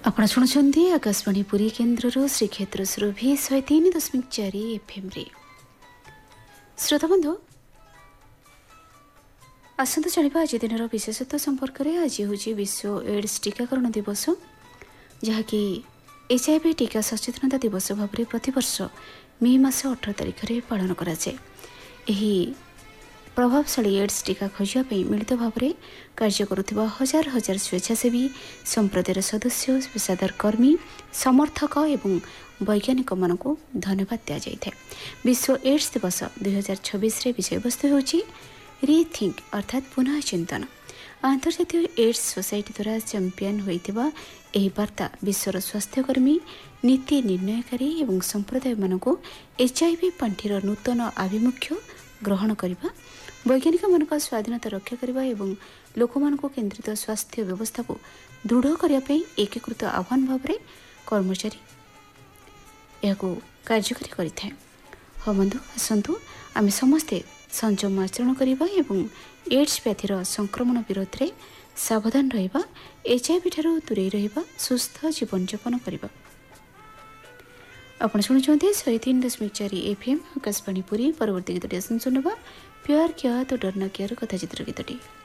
ଆପଣ ଶୁଣୁଛନ୍ତି ଆକାଶବାଣୀ ପୁରୀ କେନ୍ଦ୍ରରୁ ଶ୍ରୀକ୍ଷେତ୍ର ସୁରଭି 103.4 ଏଫ୍ଏମ୍ରେ। ଶ୍ରୋତାବନ୍ଧୁ, ଆସନ୍ତୁ ଜାଣିବା ଆଜି ଦିନର ବିଶେଷତ୍ୱ ସମ୍ପର୍କରେ। ଆଜି ହେଉଛି ବିଶ୍ୱ ଏଡ୍ସ ଟିକାକରଣ ଦିବସ, ଯାହାକି HIV ଟିକା ସଚେତନତା ଦିବସ ଭାବରେ ପ୍ରତିବର୍ଷ ମେ ମାସ 18 ତାରିଖରେ ପାଳନ କରାଯାଏ। ଏହି ପ୍ରଭାବଶାଳୀ ଏଡ୍ସ ଟିକା ଖୋଜିବା ପାଇଁ ମିଳିତ ଭାବରେ କାର୍ଯ୍ୟ କରୁଥିବା ହଜାର ହଜାର ସ୍ୱେଚ୍ଛାସେବୀ, ସମ୍ପ୍ରଦାୟର ସଦସ୍ୟ, ପେସାଦାର କର୍ମୀ, ସମର୍ଥକ ଏବଂ ବୈଜ୍ଞାନିକମାନଙ୍କୁ ଧନ୍ୟବାଦ ଦିଆଯାଇଥାଏ। ବିଶ୍ୱ ଏଡ୍ସ ଦିବସ 2026ରେ ବିଷୟବସ୍ତୁ ହେଉଛି ରିଥିଙ୍କ୍ ଅର୍ଥାତ୍ ପୁନଃ ଚିନ୍ତନ। ଆନ୍ତର୍ଜାତୀୟ ଏଡ୍ସ ସୋସାଇଟି ଦ୍ୱାରା ଚାମ୍ପିୟନ ହୋଇଥିବା ଏହି ବାର୍ତ୍ତା ବିଶ୍ୱର ସ୍ୱାସ୍ଥ୍ୟକର୍ମୀ, ନୀତି ନିର୍ଣ୍ଣୟକାରୀ ଏବଂ ସମ୍ପ୍ରଦାୟମାନଙ୍କୁ HIV ପାଣ୍ଠିର ନୂତନ ଆଭିମୁଖ୍ୟ ଗ୍ରହଣ କରିବା, ବୈଜ୍ଞାନିକମାନଙ୍କ ସ୍ୱାଧୀନତା ରକ୍ଷା କରିବା ଏବଂ ଲୋକମାନଙ୍କୁ କେନ୍ଦ୍ରିତ ସ୍ୱାସ୍ଥ୍ୟ ବ୍ୟବସ୍ଥାକୁ ଦୃଢ଼ କରିବା ପାଇଁ ଏକୀକୃତ ଆହ୍ୱାନ ଭାବରେ କର୍ମଚାରୀ ଏହାକୁ କାର୍ଯ୍ୟକାରୀ କରିଥାଏ। ହଁ ବନ୍ଧୁ, ଆସନ୍ତୁ ଆମେ ସମସ୍ତେ ସଂଯମ ଆଚରଣ କରିବା ଏବଂ ଏଡ୍ସ ବ୍ୟାଧିର ସଂକ୍ରମଣ ବିରୋଧରେ ସାବଧାନ ରହିବା, HIV ଠାରୁ ଦୂରେଇ ରହିବା, ସୁସ୍ଥ ଜୀବନଯାପନ କରିବା। ଆପଣ ଶୁଣୁଛନ୍ତି 103.4 ଏଫ୍ଏମ୍ ଆକାଶବାଣୀ ପୁରୀ। ପରବର୍ତ୍ତୀ ଗୀତଟି ଆସନ୍ତୁ ଶୁଣିବା ପ୍ୟାର କିୟା ତ ଡରନା କିୟାର କଥା ଚିତ୍ର ଗୀତଟି।